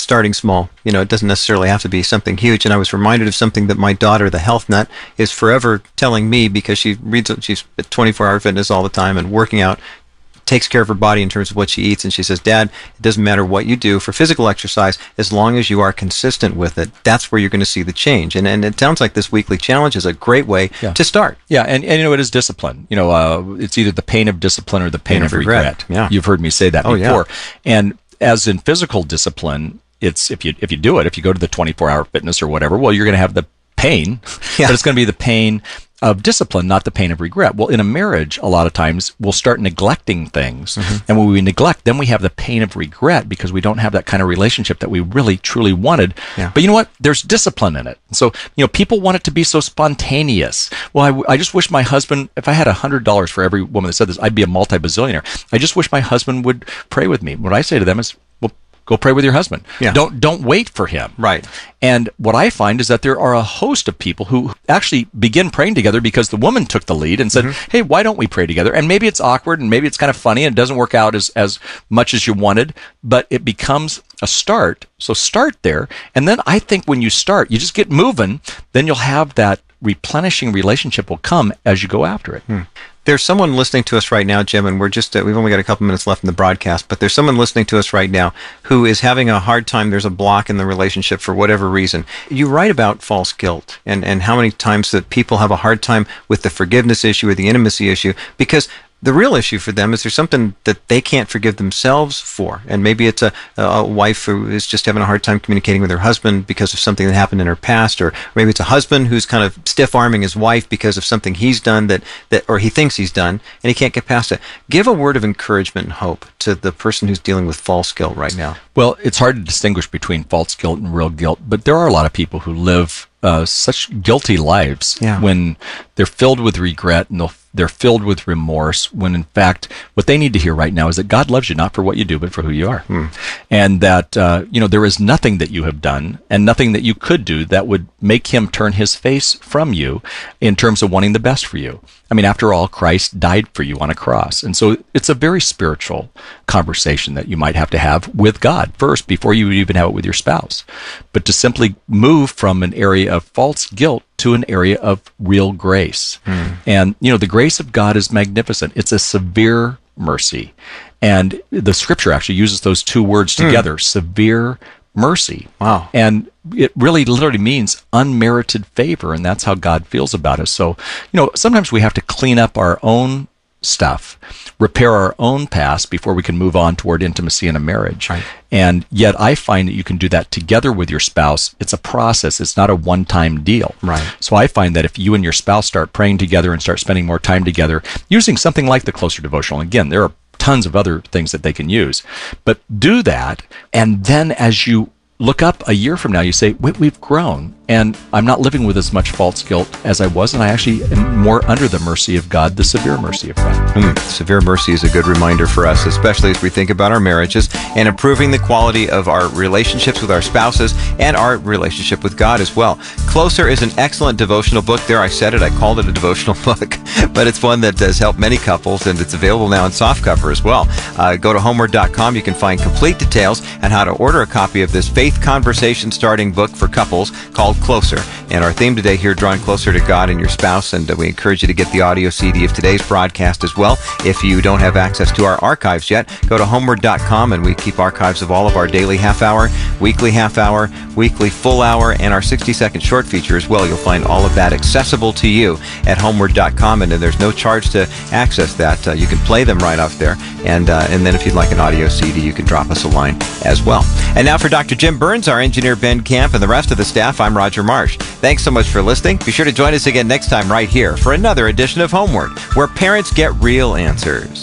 starting small. It doesn't necessarily have to be something huge. And I was reminded of something that my daughter, the health nut, is forever telling me, because she's at 24-hour fitness all the time and working out, takes care of her body in terms of what she eats. And she says, Dad, it doesn't matter what you do for physical exercise, as long as you are consistent with it, that's where you're going to see the change. And it sounds like this weekly challenge is a great way to start. Yeah, and it is discipline. It's either the pain of discipline or the pain of regret. Yeah. You've heard me say that before. Yeah. And as in physical discipline, it's if you do it, if you go to the 24-hour fitness or whatever, well, you're going to have the pain, but it's going to be the pain of discipline, not the pain of regret. Well, in a marriage, a lot of times we'll start neglecting things. And when we neglect, then we have the pain of regret because we don't have that kind of relationship that we really, truly wanted. Yeah. But you know what? There's discipline in it. So, people want it to be so spontaneous. Well, I just wish my husband, if I had $100 for every woman that said this, I'd be a multi-bazillionaire. I just wish my husband would pray with me. What I say to them is, well, go pray with your husband. Yeah. Don't wait for him. Right. And what I find is that there are a host of people who actually begin praying together because the woman took the lead and said, hey, why don't we pray together? And maybe it's awkward and maybe it's kind of funny and it doesn't work out as much as you wanted, but it becomes a start. So start there. And then I think when you start, you just get moving, then you'll have that replenishing relationship will come as you go after it. There's someone listening to us right now, Jim, and we're just, we've only got a couple minutes left in the broadcast, but there's someone listening to us right now who is having a hard time. There's a block in the relationship for whatever reason. You write about false guilt and how many times that people have a hard time with the forgiveness issue or the intimacy issue because the real issue for them is there's something that they can't forgive themselves for. And maybe it's a wife who is just having a hard time communicating with her husband because of something that happened in her past, or maybe it's a husband who's kind of stiff-arming his wife because of something he's done that or he thinks he's done, and he can't get past it. Give a word of encouragement and hope to the person who's dealing with false guilt right now. Well, it's hard to distinguish between false guilt and real guilt, but there are a lot of people who live such guilty lives when they're filled with regret and they're filled with remorse, when in fact what they need to hear right now is that God loves you not for what you do but for who you are. And that there is nothing that you have done and nothing that you could do that would make him turn his face from you in terms of wanting the best for you. I mean, after all, Christ died for you on a cross. And so it's a very spiritual conversation that you might have to have with God first before you even have it with your spouse. But to simply move from an area of false guilt to an area of real grace. And, the grace of God is magnificent. It's a severe mercy. And the scripture actually uses those two words together, severe mercy. Wow. And it really literally means unmerited favor, and that's how God feels about us. So, sometimes we have to clean up our own stuff, repair our own past before we can move on toward intimacy in a marriage. Right. And yet I find that you can do that together with your spouse. It's a process. It's not a one-time deal. Right. So I find that if you and your spouse start praying together and start spending more time together, using something like the Closer Devotional, again, there are tons of other things that they can use, but do that. And then as you look up a year from now, you say, we've grown, and I'm not living with as much false guilt as I was, and I actually am more under the mercy of God, the severe mercy of God. Severe mercy is a good reminder for us, especially as we think about our marriages and improving the quality of our relationships with our spouses and our relationship with God as well. Closer is an excellent devotional book. There, I said it. I called it a devotional book, but it's one that does help many couples, and it's available now in softcover as well. Go to homeward.com. You can find complete details on how to order a copy of this faith conversation starting book for couples called Closer. And our theme today here, drawing closer to God and your spouse, and we encourage you to get the audio CD of today's broadcast as well. If you don't have access to our archives yet, go to homeward.com, and we keep archives of all of our daily half-hour, weekly half-hour, weekly full-hour, and our 60-second short feature as well. You'll find all of that accessible to you at homeward.com, and there's no charge to access that. You can play them right off there, and then if you'd like an audio CD, you can drop us a line as well. And now for Dr. Jim Burns, our engineer Ben Camp, and the rest of the staff, I'm Roger Marsh. Thanks so much for listening. Be sure to join us again next time right here for another edition of Homeward, where parents get real answers.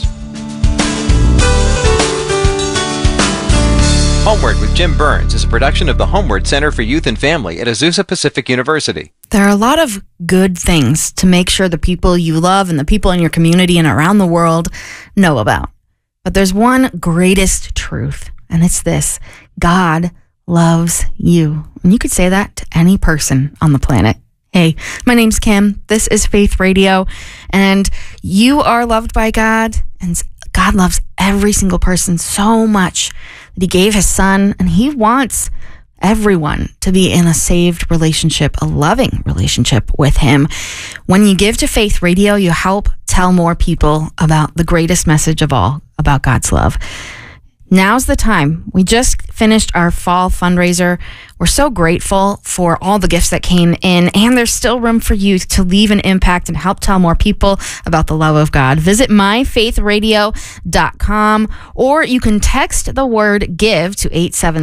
Homeward with Jim Burns is a production of the Homeward Center for Youth and Family at Azusa Pacific University. There are a lot of good things to make sure the people you love and the people in your community and around the world know about. But there's one greatest truth, and it's this: God loves you. And you could say that to any person on the planet. Hey, my name's Kim. This is Faith Radio, and you are loved by God, and God loves every single person so much that he gave his son, and he wants everyone to be in a saved relationship, a loving relationship with him. When you give to Faith Radio, you help tell more people about the greatest message of all, about God's love. Now's the time. We just finished our fall fundraiser. We're so grateful for all the gifts that came in, and there's still room for you to leave an impact and help tell more people about the love of God. Visit myfaithradio.com, or you can text the word GIVE to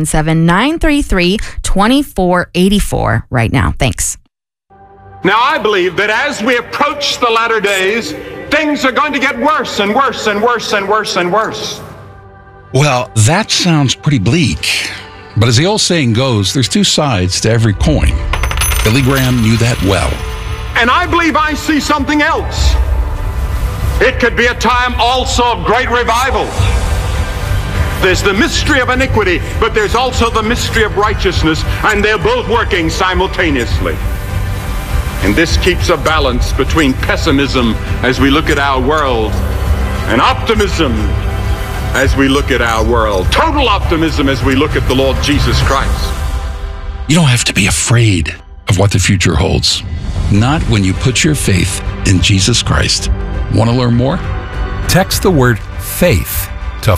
877-933-2484 right now. Thanks. Now, I believe that as we approach the latter days, things are going to get worse and worse and worse and worse and worse. Well, that sounds pretty bleak. But as the old saying goes, there's two sides to every coin. Billy Graham knew that well. And I believe I see something else. It could be a time also of great revival. There's the mystery of iniquity, but there's also the mystery of righteousness, and they're both working simultaneously. And this keeps a balance between pessimism as we look at our world and optimism as we look at our world. Total optimism as we look at the Lord Jesus Christ. You don't have to be afraid of what the future holds. Not when you put your faith in Jesus Christ. Want to learn more? Text the word FAITH to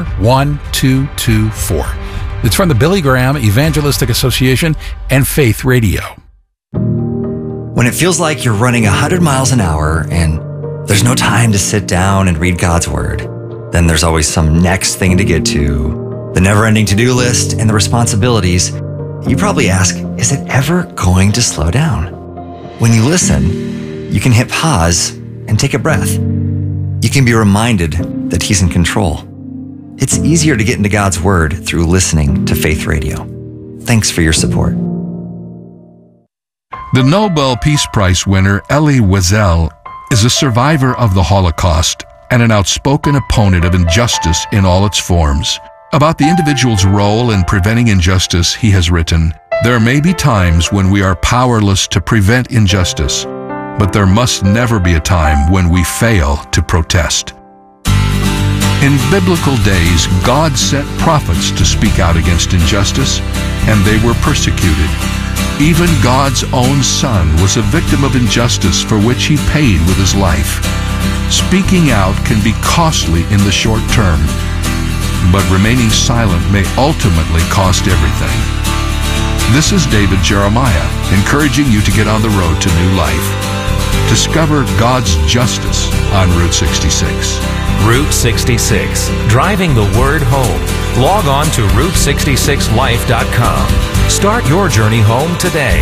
41224. It's from the Billy Graham Evangelistic Association and Faith Radio. When it feels like you're running 100 miles an hour and there's no time to sit down and read God's Word, then there's always some next thing to get to, the never-ending to-do list and the responsibilities. You probably ask, is it ever going to slow down? When you listen, you can hit pause and take a breath. You can be reminded that He's in control. It's easier to get into God's Word through listening to Faith Radio. Thanks for your support. The Nobel Peace Prize winner Elie Wiesel is a survivor of the Holocaust and an outspoken opponent of injustice in all its forms. About the individual's role in preventing injustice, he has written, "There may be times when we are powerless to prevent injustice, but there must never be a time when we fail to protest." In biblical days, God sent prophets to speak out against injustice, and they were persecuted. Even God's own Son was a victim of injustice for which He paid with His life. Speaking out can be costly in the short term, but remaining silent may ultimately cost everything. This is David Jeremiah, encouraging you to get on the road to new life. Discover God's justice on Route 66. Route 66, driving the word home. Log on to Route66Life.com. Start your journey home today.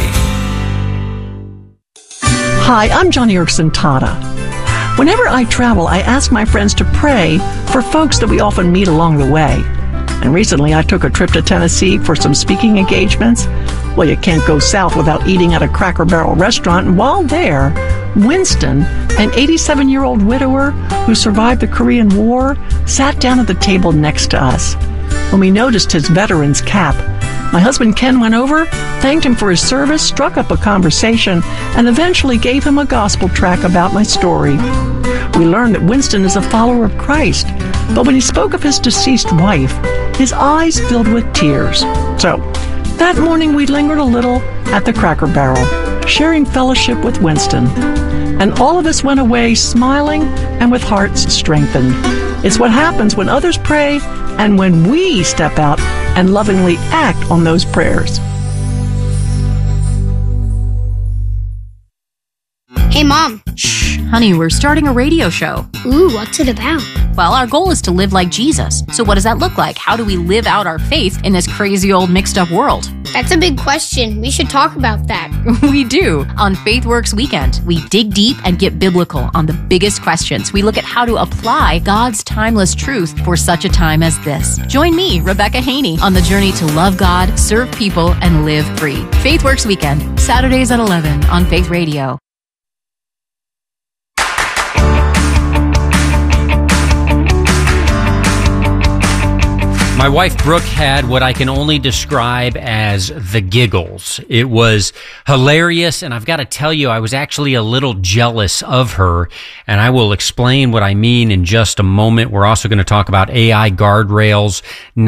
Hi, I'm Joni Eareckson Tada. Whenever I travel, I ask my friends to pray for folks that we often meet along the way. And recently I took a trip to Tennessee for some speaking engagements. Well, you can't go south without eating at a Cracker Barrel restaurant. And while there, Winston, an 87-year-old widower who survived the Korean War, sat down at the table next to us. When we noticed his veteran's cap, my husband Ken went over, thanked him for his service, struck up a conversation, and eventually gave him a gospel track about my story. We learned that Winston is a follower of Christ, but when he spoke of his deceased wife, his eyes filled with tears. So, that morning we lingered a little at the Cracker Barrel, sharing fellowship with Winston. And all of us went away smiling and with hearts strengthened. It's what happens when others pray and when we step out and lovingly act on those prayers. Hey, Mom. Shh, honey, we're starting a radio show. Ooh, what's it about? Well, our goal is to live like Jesus. So what does that look like? How do we live out our faith in this crazy old mixed up world? That's a big question. We should talk about that. We do. On FaithWorks Weekend, we dig deep and get biblical on the biggest questions. We look at how to apply God's timeless truth for such a time as this. Join me, Rebecca Haney, on the journey to love God, serve people, and live free. FaithWorks Weekend, Saturdays at 11 on Faith Radio. My wife Brooke had what I can only describe as the giggles. It was hilarious, and I've got to tell you, I was actually a little jealous of her, and I will explain what I mean in just a moment. We're also going to talk about AI guardrails,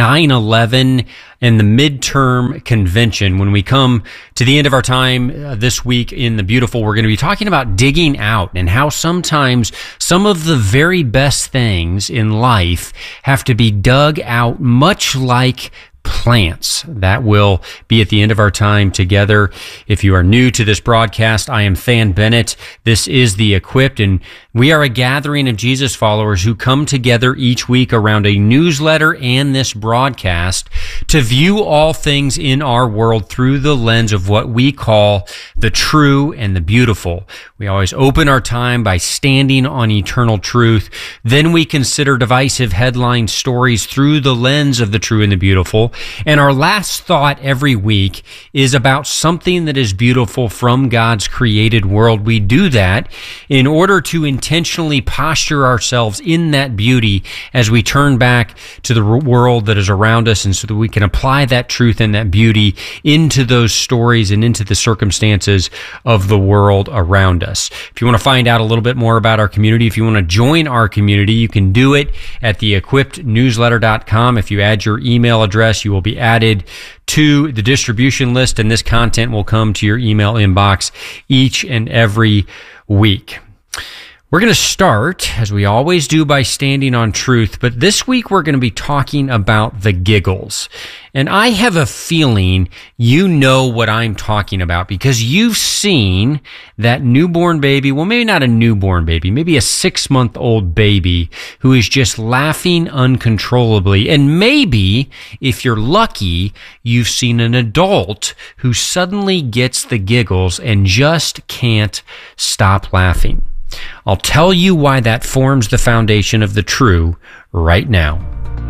9/11, and the midterm convention. When we come to the end of our time this week in The Beautiful, we're going to be talking about digging out and how sometimes some of the very best things in life have to be dug out, much like plants. That will be at the end of our time together. If you are new to this broadcast, I am Than Bennett. This is The Equipped, and we are a gathering of Jesus followers who come together each week around a newsletter and this broadcast to view all things in our world through the lens of what we call the true and the beautiful. We always open our time by standing on eternal truth. Then we consider divisive headline stories through the lens of the true and the beautiful. And our last thought every week is about something that is beautiful from God's created world. We do that in order to intentionally posture ourselves in that beauty as we turn back to the world that is around us, and so that we can apply that truth and that beauty into those stories and into the circumstances of the world around us. If you want to find out a little bit more about our community, if you want to join our community, you can do it at theequippednewsletter.com. If you add your email address, you will be added to the distribution list, and this content will come to your email inbox each and every week. We're going to start, as we always do, by standing on truth, but this week we're going to be talking about the giggles. And I have a feeling you know what I'm talking about, because you've seen that newborn baby, well, maybe not a newborn baby, maybe a 6-month-old baby who is just laughing uncontrollably. And maybe, if you're lucky, you've seen an adult who suddenly gets the giggles and just can't stop laughing. I'll tell you why that forms the foundation of the true right now.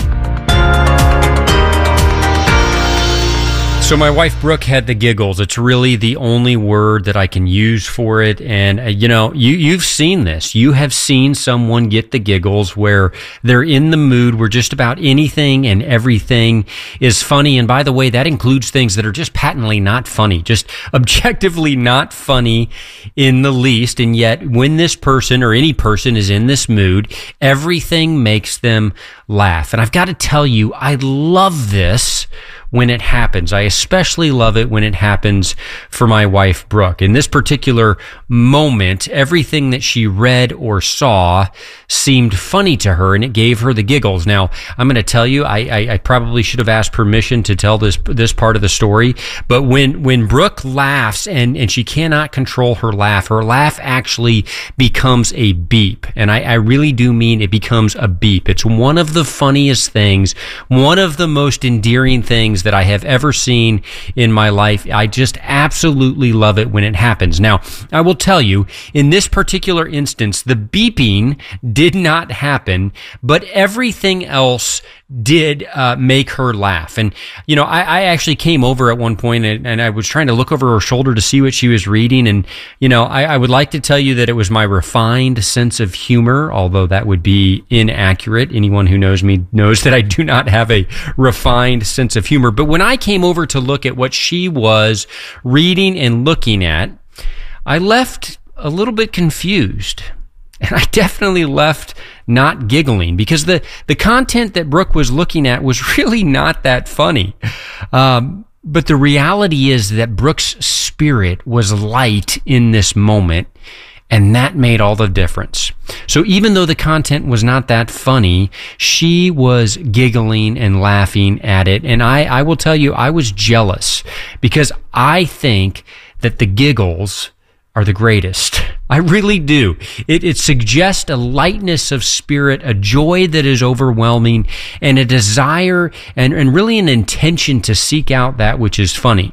So my wife Brooke had the giggles. It's really the only word that I can use for it. And you've seen this. You have seen someone get the giggles where they're in the mood where just about anything and everything is funny. And by the way, that includes things that are just patently not funny, just objectively not funny in the least. And yet when this person or any person is in this mood, everything makes them laugh. And I've got to tell you, I love this when it happens. I especially love it when it happens for my wife, Brooke. In this particular moment, everything that she read or saw seemed funny to her, and it gave her the giggles. Now, I'm going to tell you, I probably should have asked permission to tell this part of the story, but when Brooke laughs and she cannot control her laugh actually becomes a beep. And I really do mean it becomes a beep. It's one of the funniest things, one of the most endearing things that I have ever seen in my life. I just absolutely love it when it happens. Now, I will tell you, in this particular instance, the beeping did not happen, but everything else did make her laugh. And, I actually came over at one point and I was trying to look over her shoulder to see what she was reading. And, I would like to tell you that it was my refined sense of humor, although that would be inaccurate. Anyone who knows me knows that I do not have a refined sense of humor. But when I came over to look at what she was reading and looking at, I left a little bit confused. And I definitely left not giggling, because the content that Brooke was looking at was really not that funny. But the reality is that Brooke's spirit was light in this moment, and that made all the difference. So even though the content was not that funny, she was giggling and laughing at it. And I will tell you, I was jealous, because I think that the giggles are the greatest. I really do. It suggests a lightness of spirit, a joy that is overwhelming, and a desire and really an intention to seek out that which is funny.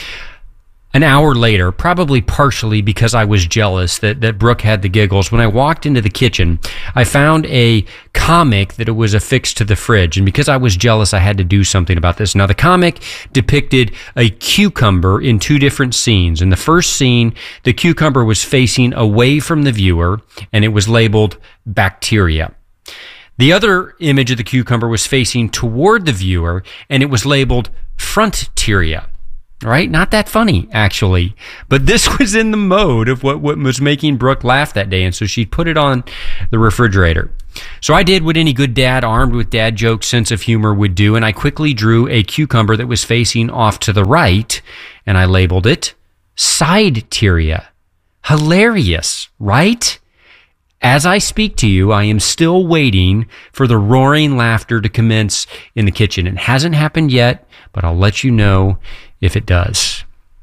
An hour later, probably partially because I was jealous that Brooke had the giggles, when I walked into the kitchen, I found a comic that it was affixed to the fridge. And because I was jealous, I had to do something about this. Now, the comic depicted a cucumber in two different scenes. In the first scene, the cucumber was facing away from the viewer, and it was labeled bacteria. The other image of the cucumber was facing toward the viewer, and it was labeled fronteria. Right? Not that funny, actually. But this was in the mode of what was making Brooke laugh that day, and so she put it on the refrigerator. So I did what any good dad armed with dad joke sense of humor would do, and I quickly drew a cucumber that was facing off to the right, and I labeled it sideteria. Hilarious, right? As I speak to you, I am still waiting for the roaring laughter to commence in the kitchen. It hasn't happened yet, but I'll let you know if it does.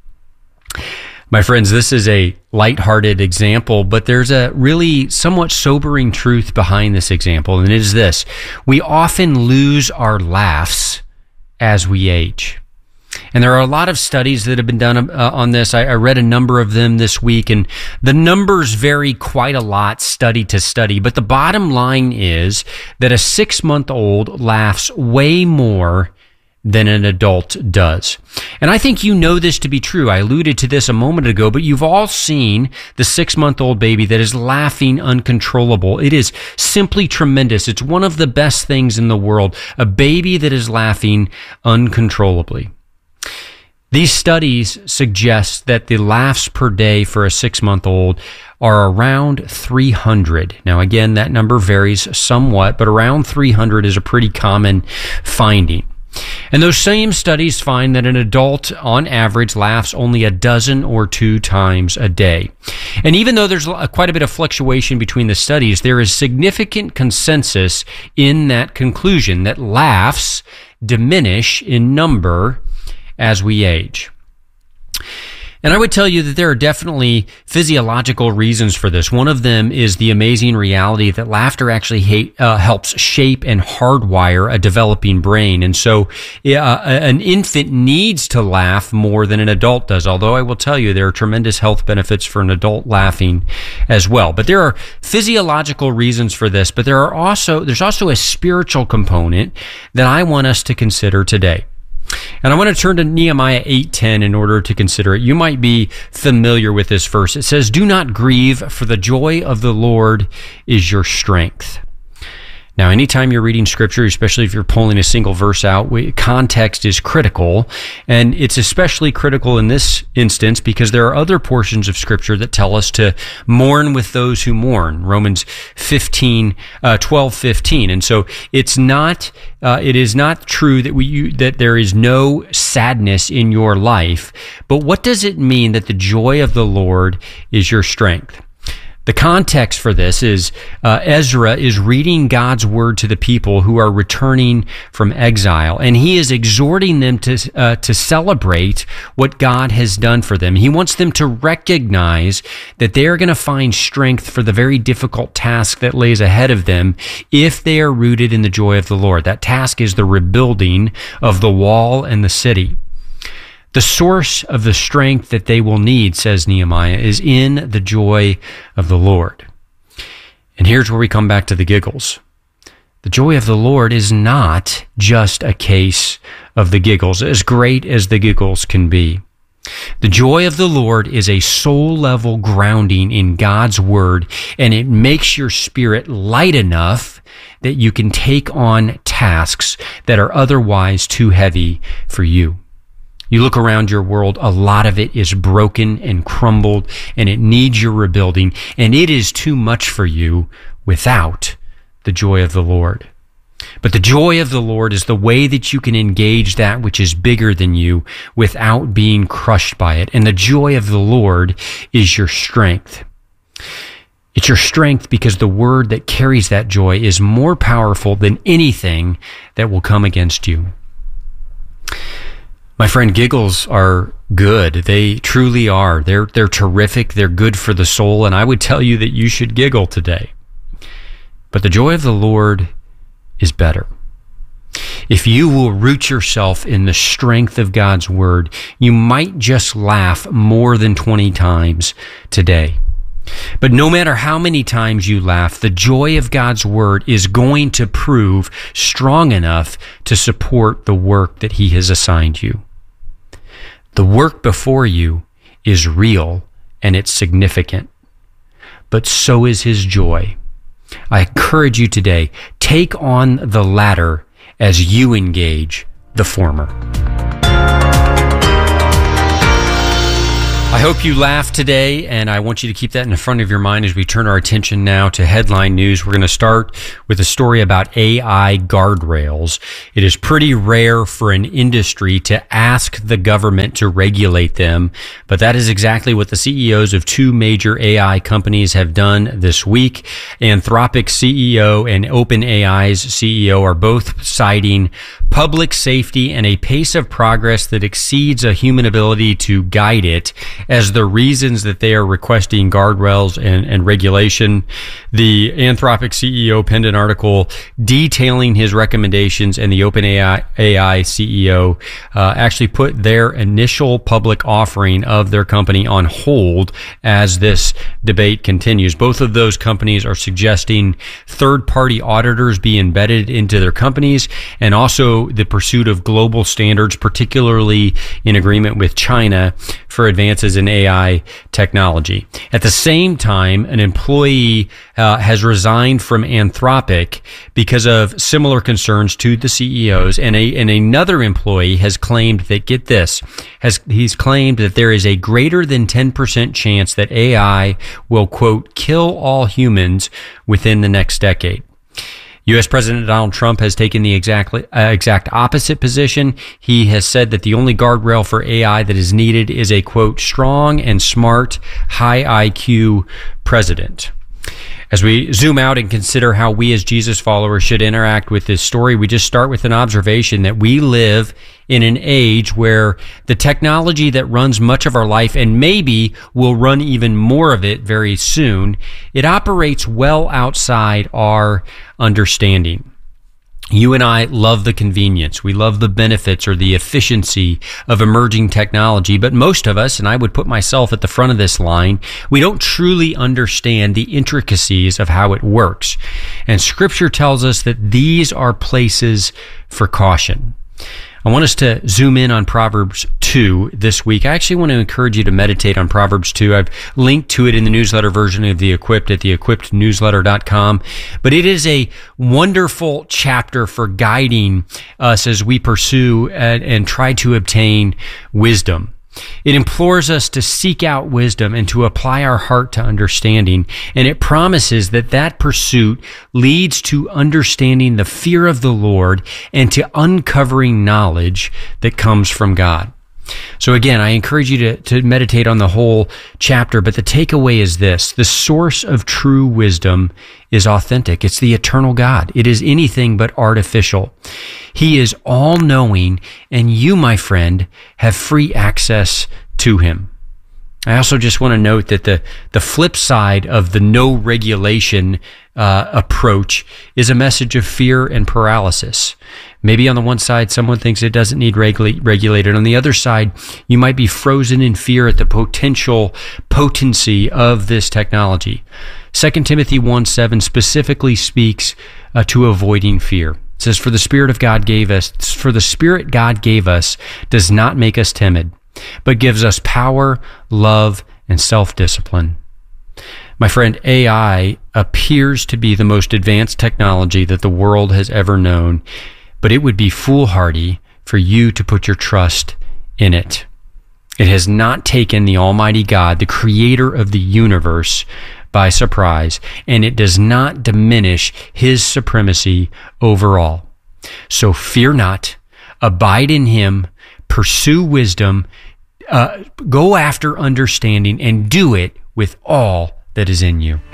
My friends, this is a lighthearted example, but there's a really somewhat sobering truth behind this example, and it is this. We often lose our laughs as we age. And there are a lot of studies that have been done on this. I read a number of them this week, and the numbers vary quite a lot study to study. But the bottom line is that a 6-month-old laughs way more than an adult does. And I think you know this to be true. I alluded to this a moment ago, but you've all seen the 6-month-old baby that is laughing uncontrollable. It is simply tremendous. It's one of the best things in the world, a baby that is laughing uncontrollably. These studies suggest that the laughs per day for a 6-month-old are around 300. Now, again, that number varies somewhat, but around 300 is a pretty common finding. And those same studies find that an adult, on average, laughs only a dozen or 2 times a day. And even though there's quite a bit of fluctuation between the studies, there is significant consensus in that conclusion that laughs diminish in number as we age. And I would tell you that there are definitely physiological reasons for this. One of them is the amazing reality that laughter actually helps shape and hardwire a developing brain. And so an infant needs to laugh more than an adult does, although I will tell you there are tremendous health benefits for an adult laughing as well. But there are physiological reasons for this, but there's also a spiritual component that I want us to consider today. And I want to turn to Nehemiah 8:10 in order to consider it. You might be familiar with this verse. It says, "Do not grieve, for the joy of the Lord is your strength." Now, anytime you're reading scripture, especially if you're pulling a single verse out, context is critical. And it's especially critical in this instance because there are other portions of scripture that tell us to mourn with those who mourn. Romans 12:15. And so it is not true that there is no sadness in your life. But what does it mean that the joy of the Lord is your strength? The context for this is Ezra is reading God's word to the people who are returning from exile, and he is exhorting them to celebrate what God has done for them. He wants them to recognize that they are going to find strength for the very difficult task that lays ahead of them if they are rooted in the joy of the Lord. That task is the rebuilding of the wall and the city. The source of the strength that they will need, says Nehemiah, is in the joy of the Lord. And here's where we come back to the giggles. The joy of the Lord is not just a case of the giggles, as great as the giggles can be. The joy of the Lord is a soul-level grounding in God's word, and it makes your spirit light enough that you can take on tasks that are otherwise too heavy for you. You look around your world, a lot of it is broken and crumbled, and it needs your rebuilding, and it is too much for you without the joy of the Lord. But the joy of the Lord is the way that you can engage that which is bigger than you without being crushed by it. And the joy of the Lord is your strength. It's your strength because the word that carries that joy is more powerful than anything that will come against you. My friend, giggles are good. They truly are. They're terrific. They're good for the soul. And I would tell you that you should giggle today. But the joy of the Lord is better. If you will root yourself in the strength of God's word, you might just laugh more than 20 times today. But no matter how many times you laugh, the joy of God's word is going to prove strong enough to support the work that he has assigned you. The work before you is real and it's significant, but so is his joy. I encourage you today, take on the latter as you engage the former. I hope you laughed today, and I want you to keep that in the front of your mind as we turn our attention now to headline news. We're going to start with a story about AI guardrails. It is pretty rare for an industry to ask the government to regulate them, but that is exactly what the CEOs of two major AI companies have done this week. Anthropic's CEO and OpenAI's CEO are both citing public safety and a pace of progress that exceeds a human ability to guide it as the reasons that they are requesting guardrails and regulation. The Anthropic CEO penned an article detailing his recommendations, and the OpenAI CEO actually put their initial public offering of their company on hold as this debate continues. Both of those companies are suggesting third-party auditors be embedded into their companies, and also the pursuit of global standards, particularly in agreement with China, for advances in AI technology. At the same time, an employee has resigned from Anthropic because of similar concerns to the CEOs, and another employee has claimed that, get this, he's claimed that there is a greater than 10% chance that AI will, quote, kill all humans within the next decade. U.S. President Donald Trump has taken the exact opposite position. He has said that the only guardrail for AI that is needed is a, quote, strong and smart, high IQ president. As we zoom out and consider how we as Jesus followers should interact with this story, we just start with an observation that we live in an age where the technology that runs much of our life, and maybe will run even more of it very soon, it operates well outside our understanding. You and I love the convenience. We love the benefits or the efficiency of emerging technology. But most of us, and I would put myself at the front of this line, we don't truly understand the intricacies of how it works. And Scripture tells us that these are places for caution. I want us to zoom in on Proverbs 2 this week. I actually want to encourage you to meditate on Proverbs 2. I've linked to it in the newsletter version of The Equipped at theequippednewsletter.com. But it is a wonderful chapter for guiding us as we pursue and try to obtain wisdom. It implores us to seek out wisdom and to apply our heart to understanding. And it promises that that pursuit leads to understanding the fear of the Lord and to uncovering knowledge that comes from God. So again, I encourage you to meditate on the whole chapter, but the takeaway is this: the source of true wisdom is authentic. It's the eternal God. It is anything but artificial. He is all-knowing, and you, my friend, have free access to him. I also just want to note that the flip side of the no regulation approach is a message of fear and paralysis. Maybe on the one side, someone thinks it doesn't need regulated. On the other side, you might be frozen in fear at the potential potency of this technology. 2 Timothy 1:7 specifically speaks to avoiding fear. It says, For the Spirit God gave us does not make us timid, but gives us power, love, and self-discipline. My friend, AI appears to be the most advanced technology that the world has ever known, but it would be foolhardy for you to put your trust in it. It has not taken the Almighty God, the creator of the universe, by surprise, and it does not diminish his supremacy over all. So fear not, abide in him, pursue wisdom, go after understanding, and do it with all that is in you.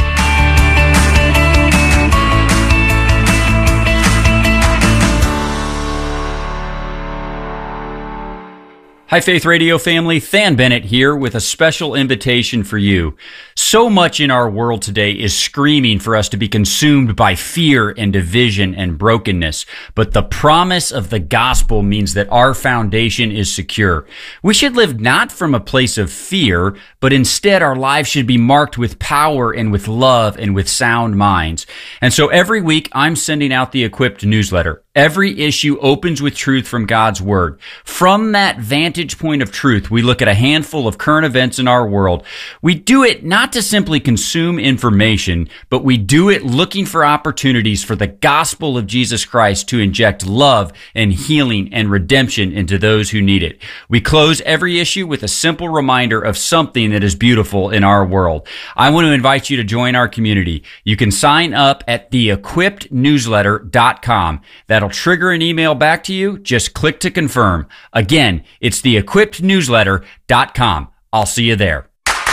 Hi, Faith Radio family. Than Bennett here with a special invitation for you. So much in our world today is screaming for us to be consumed by fear and division and brokenness. But the promise of the gospel means that our foundation is secure. We should live not from a place of fear, but instead our lives should be marked with power and with love and with sound minds. And so every week I'm sending out the Equipped newsletter. Every issue opens with truth from God's Word. From that vantage point of truth, we look at a handful of current events in our world. We do it not to simply consume information, but we do it looking for opportunities for the gospel of Jesus Christ to inject love and healing and redemption into those who need it. We close every issue with a simple reminder of something that is beautiful in our world. I want to invite you to join our community. You can sign up at theequippednewsletter.com. That'll trigger an email back to you. Just click to confirm. Again, it's theequippednewsletter.com. I'll see you there.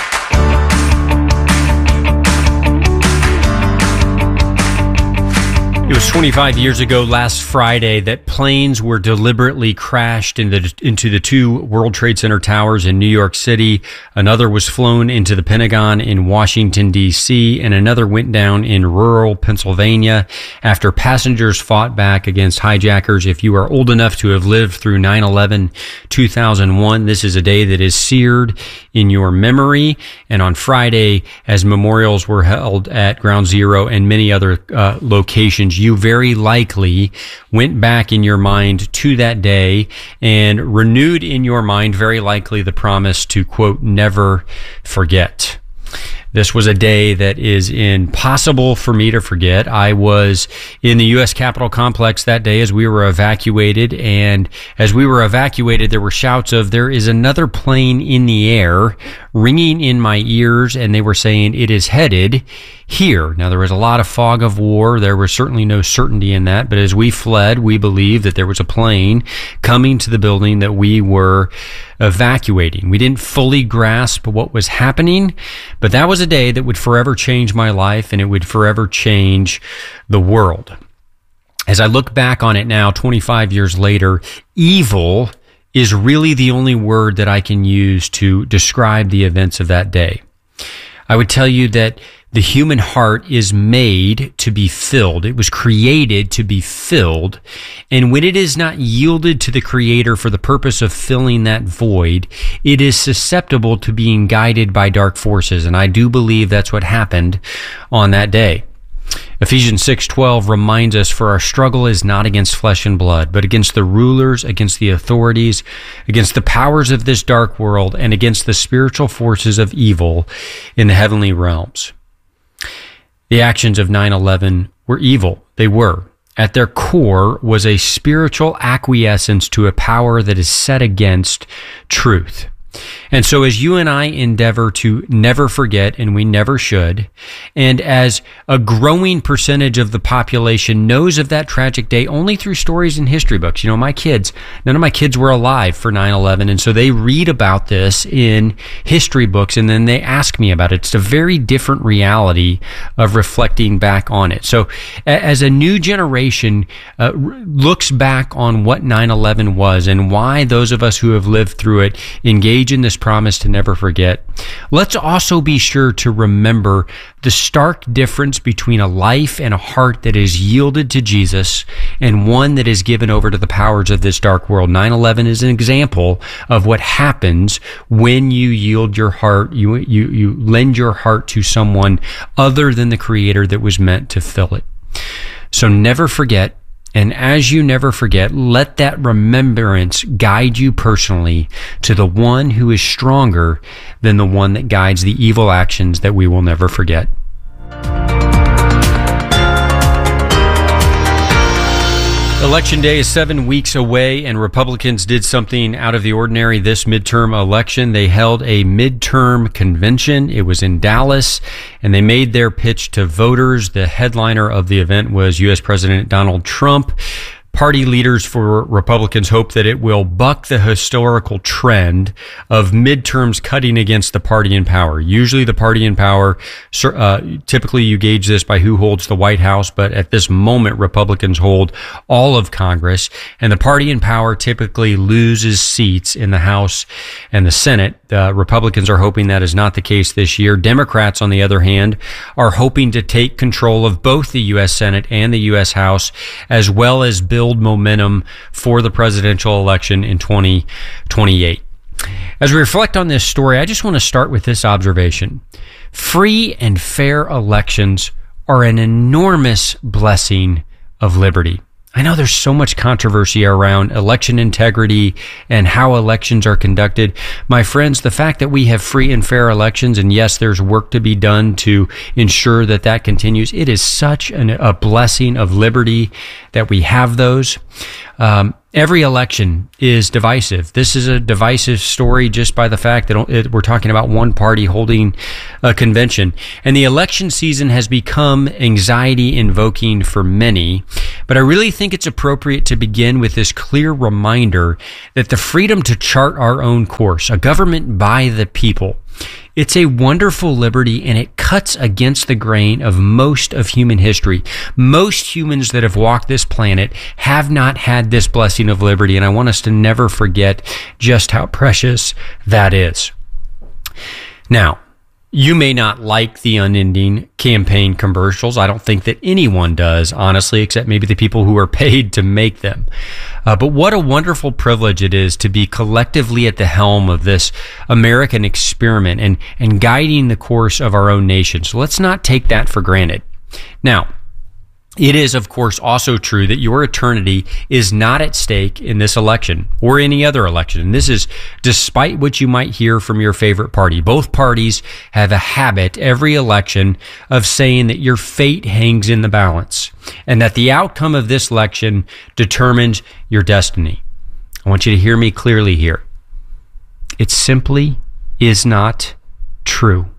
It was 25 years ago last Friday that planes were deliberately crashed into the two World Trade Center towers in New York City. Another was flown into the Pentagon in Washington, D.C., and another went down in rural Pennsylvania after passengers fought back against hijackers. If you are old enough to have lived through 9/11, 2001, this is a day that is seared in your memory. And on Friday, as memorials were held at Ground Zero and many other locations, you very likely went back in your mind to that day and renewed in your mind very likely the promise to, quote, never forget. This was a day that is impossible for me to forget. I was in the U.S. Capitol complex that day as we were evacuated, and as we were evacuated, there were shouts of, "There is another plane in the air," ringing in my ears, and they were saying, "It is headed here." Now, there was a lot of fog of war. There was certainly no certainty in that, but as we fled, we believed that there was a plane coming to the building that we were evacuating. We didn't fully grasp what was happening, but that was a day that would forever change my life, and it would forever change the world. As I look back on it now, 25 years later, evil is really the only word that I can use to describe the events of that day. I would tell you that the human heart is made to be filled. It was created to be filled. And when it is not yielded to the Creator for the purpose of filling that void, it is susceptible to being guided by dark forces. And I do believe that's what happened on that day. Ephesians 6:12 reminds us, "For our struggle is not against flesh and blood, but against the rulers, against the authorities, against the powers of this dark world, and against the spiritual forces of evil in the heavenly realms." The actions of 9/11 were evil. They were. At their core was a spiritual acquiescence to a power that is set against truth. And so as you and I endeavor to never forget, and we never should, and as a growing percentage of the population knows of that tragic day only through stories in history books. You know, my kids, none of my kids were alive for 9/11, and so they read about this in history books, and then they ask me about it. It's a very different reality of reflecting back on it. So as a new generation looks back on what 9/11 was and why those of us who have lived through it engage in this promise to never forget, let's also be sure to remember the stark difference between a life and a heart that is yielded to Jesus and one that is given over to the powers of this dark world. 9/11 is an example of what happens when you yield your heart, you lend your heart to someone other than the Creator that was meant to fill it. So never forget. And as you never forget, let that remembrance guide you personally to the one who is stronger than the one that guides the evil actions that we will never forget. Election day is 7 weeks away, and Republicans did something out of the ordinary this midterm election. They held a midterm convention. It was in Dallas, and they made their pitch to voters. The headliner of the event was U.S. President Donald Trump. Party leaders for Republicans hope that it will buck the historical trend of midterms cutting against the party in power. Usually the party in power, typically you gauge this by who holds the White House, but at this moment, Republicans hold all of Congress, and the party in power typically loses seats in the House and the Senate. Republicans are hoping that is not the case this year. Democrats, on the other hand, are hoping to take control of both the U.S. Senate and the U.S. House, as well as build momentum for the presidential election in 2028. As we reflect on this story, I just want to start with this observation. Free and fair elections are an enormous blessing of liberty. I know there's so much controversy around election integrity and how elections are conducted. My friends, the fact that we have free and fair elections, and yes, there's work to be done to ensure that that continues, it is such a blessing of liberty that we have those. Every election is divisive. This is a divisive story just by the fact that we're talking about one party holding a convention. And the election season has become anxiety-invoking for many. But I really think it's appropriate to begin with this clear reminder that the freedom to chart our own course, a government by the people, it's a wonderful liberty, and it cuts against the grain of most of human history. Most humans that have walked this planet have not had this blessing of liberty, and I want us to never forget just how precious that is. Now, you may not like the unending campaign commercials. I don't think that anyone does, honestly, except maybe the people who are paid to make them. But what a wonderful privilege it is to be collectively at the helm of this American experiment and guiding the course of our own nation. So let's not take that for granted. Now, it is, of course, also true that your eternity is not at stake in this election or any other election. And this is despite what you might hear from your favorite party. Both parties have a habit every election of saying that your fate hangs in the balance and that the outcome of this election determines your destiny. I want you to hear me clearly here. It simply is not true.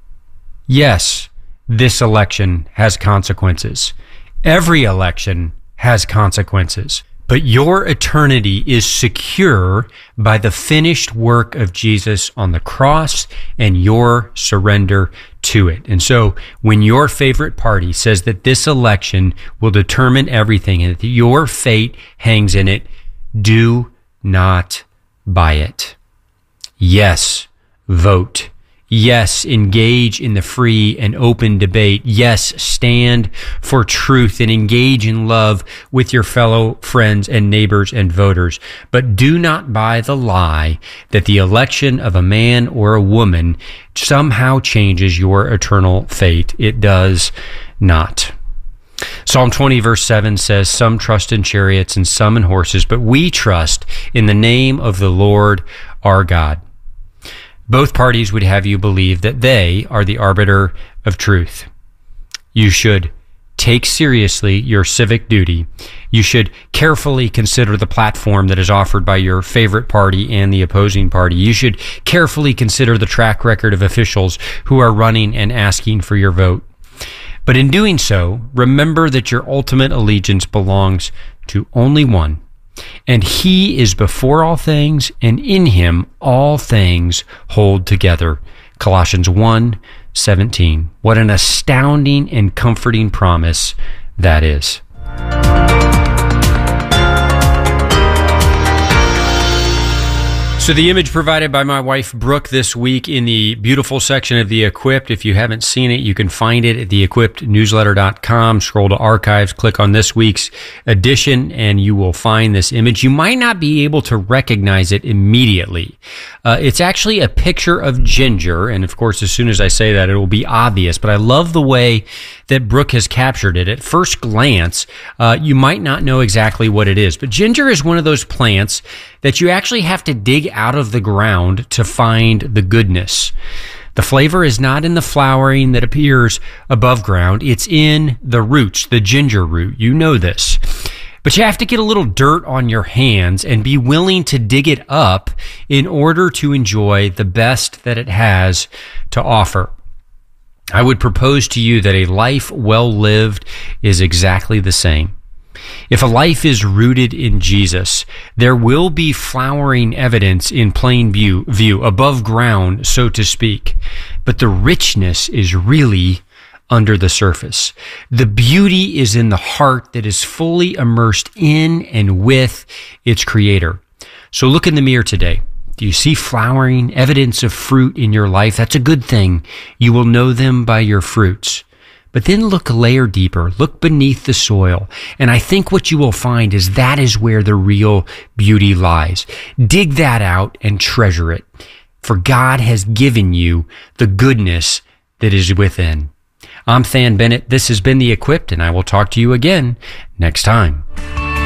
Yes, this election has consequences. Every election has consequences, but your eternity is secure by the finished work of Jesus on the cross and your surrender to it. And so when your favorite party says that this election will determine everything and that your fate hangs in it, do not buy it. Yes, vote. Yes, engage in the free and open debate. Yes, stand for truth and engage in love with your fellow friends and neighbors and voters. But do not buy the lie that the election of a man or a woman somehow changes your eternal fate. It does not. Psalm 20 verse 7 says, "Some trust in chariots and some in horses, but we trust in the name of the Lord our God." Both parties would have you believe that they are the arbiter of truth. You should take seriously your civic duty. You should carefully consider the platform that is offered by your favorite party and the opposing party. You should carefully consider the track record of officials who are running and asking for your vote. But in doing so, remember that your ultimate allegiance belongs to only one. And he is before all things, and in him all things hold together. Colossians 1:17. What an astounding and comforting promise that is. So the image provided by my wife, Brooke, this week in the beautiful section of The Equipped. If you haven't seen it, you can find it at theequippednewsletter.com. Scroll to archives, click on this week's edition, and you will find this image. You might not be able to recognize it immediately. It's actually a picture of Ginger, and of course, as soon as I say that, it will be obvious, but I love the way that Brooke has captured it. At first glance, you might not know exactly what it is, but ginger is one of those plants that you actually have to dig out of the ground to find the goodness. The flavor is not in the flowering that appears above ground. It's in the roots, the ginger root. You know this. But you have to get a little dirt on your hands and be willing to dig it up in order to enjoy the best that it has to offer. I would propose to you that a life well lived is exactly the same. If a life is rooted in Jesus, there will be flowering evidence in plain view, above ground, so to speak. But the richness is really under the surface. The beauty is in the heart that is fully immersed in and with its Creator. So look in the mirror today. Do you see flowering, evidence of fruit in your life? That's a good thing. You will know them by your fruits. But then look a layer deeper, look beneath the soil, and I think what you will find is that is where the real beauty lies. Dig that out and treasure it, for God has given you the goodness that is within. I'm Than Bennett. This has been The Equipped, and I will talk to you again next time.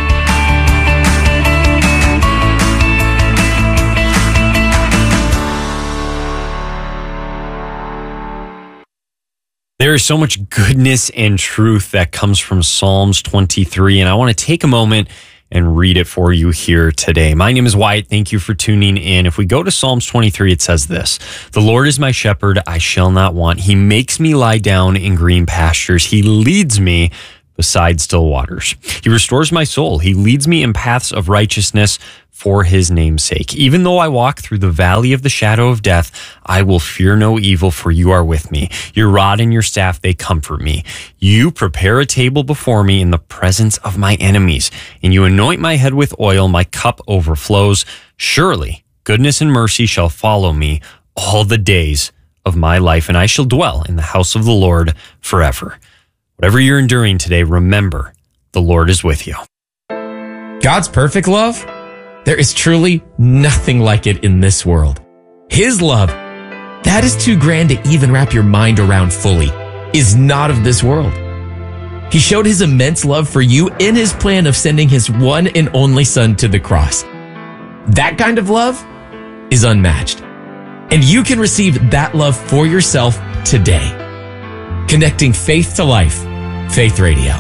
There is so much goodness and truth that comes from Psalms 23, and I want to take a moment and read it for you here today. My name is Wyatt. Thank you for tuning in. If we go to Psalms 23, it says this: "The Lord is my shepherd, I shall not want. He makes me lie down in green pastures. He leads me beside still waters. He restores my soul. He leads me in paths of righteousness for his name's sake. Even though I walk through the valley of the shadow of death, I will fear no evil, for you are with me. Your rod and your staff, they comfort me. You prepare a table before me in the presence of my enemies, and you anoint my head with oil. My cup overflows. Surely goodness and mercy shall follow me all the days of my life, and I shall dwell in the house of the Lord forever." Whatever you're enduring today, remember, the Lord is with you. God's perfect love? There is truly nothing like it in this world. His love, that is too grand to even wrap your mind around fully, is not of this world. He showed his immense love for you in his plan of sending his one and only son to the cross. That kind of love is unmatched. And you can receive that love for yourself today. Connecting faith to life. Faith Radio.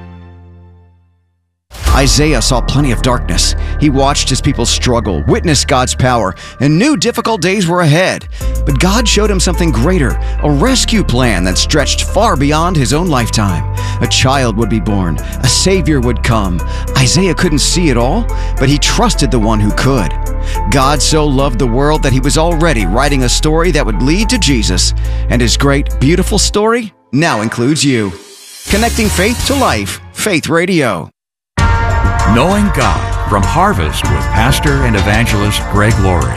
Isaiah saw plenty of darkness. He watched his people struggle, witnessed God's power, and knew difficult days were ahead. But God showed him something greater, a rescue plan that stretched far beyond his own lifetime. A child would be born, a Savior would come. Isaiah couldn't see it all, but he trusted the one who could. God so loved the world that he was already writing a story that would lead to Jesus. And his great, beautiful story now includes you. Connecting faith to life, Faith Radio. Knowing God from Harvest with Pastor and Evangelist Greg Laurie.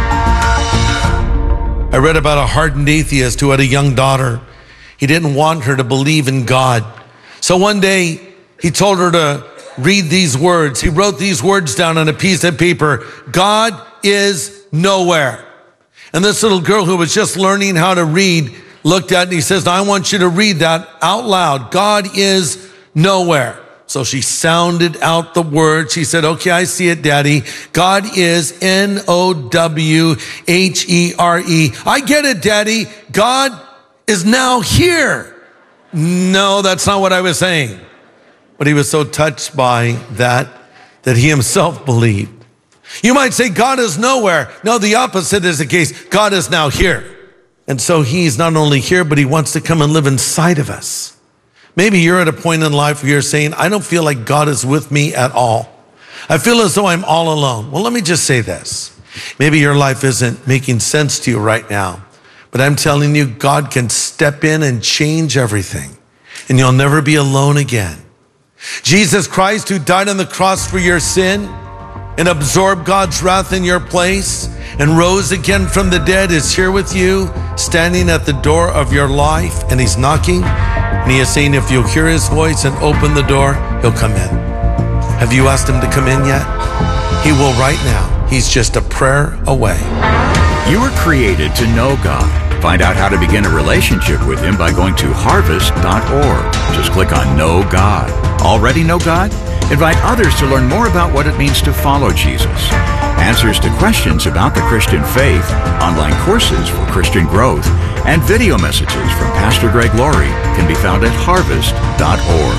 I read about a hardened atheist who had a young daughter. He didn't want her to believe in God. So one day he told her to read these words. He wrote these words down on a piece of paper: "God is nowhere." And this little girl who was just learning how to read looked at it and he says, "I want you to read that out loud. God is nowhere." So she sounded out the word. She said, "Okay, I see it, Daddy. God is Nowhere. I get it, Daddy. God is now here." No, that's not what I was saying. But he was so touched by that he himself believed. You might say God is nowhere. No, the opposite is the case. God is now here. And so he's not only here, but he wants to come and live inside of us. Maybe you're at a point in life where you're saying, "I don't feel like God is with me at all. I feel as though I'm all alone." Well, let me just say this. Maybe your life isn't making sense to you right now, but I'm telling you, God can step in and change everything, and you'll never be alone again. Jesus Christ, who died on the cross for your sin and absorbed God's wrath in your place and rose again from the dead, is here with you, standing at the door of your life, and he's knocking. And he is saying, if you'll hear his voice and open the door, he'll come in. Have you asked him to come in yet? He will right now. He's just a prayer away. You were created to know God. Find out how to begin a relationship with him by going to harvest.org. Just click on Know God. Already know God? Invite others to learn more about what it means to follow Jesus. Answers to questions about the Christian faith, online courses for Christian growth, and video messages from Pastor Greg Laurie can be found at harvest.org.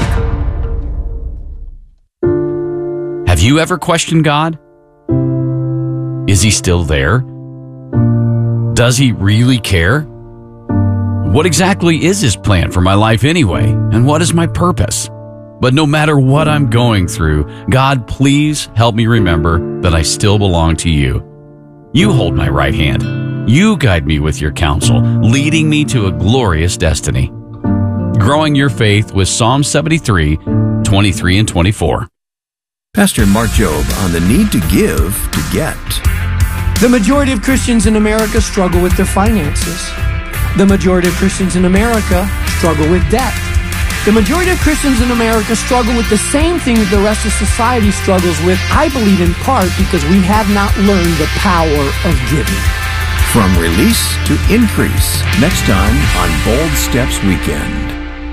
Have you ever questioned God? Is he still there? Does he really care? What exactly is his plan for my life anyway? And what is my purpose? But no matter what I'm going through, God, please help me remember that I still belong to you. You hold my right hand. You guide me with your counsel, leading me to a glorious destiny. Growing your faith with Psalm 73, 23 and 24. Pastor Mark Jobe on the need to give to get. The majority of Christians in America struggle with their finances. The majority of Christians in America struggle with debt. The majority of Christians in America struggle with the same thing that the rest of society struggles with, I believe in part because we have not learned the power of giving. From release to increase, next time on Bold Steps Weekend.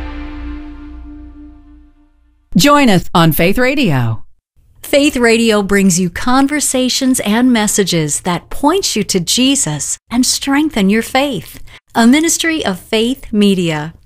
Join us on Faith Radio. Faith Radio brings you conversations and messages that point you to Jesus and strengthen your faith. A ministry of Faith Media.